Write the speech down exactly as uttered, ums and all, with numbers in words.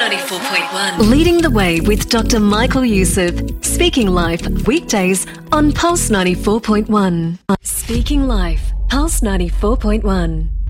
ninety-four point one. Leading the Way with Doctor Michael Youssef. Speaking Life, weekdays on Pulse ninety-four point one. Speaking Life, Pulse ninety-four point one.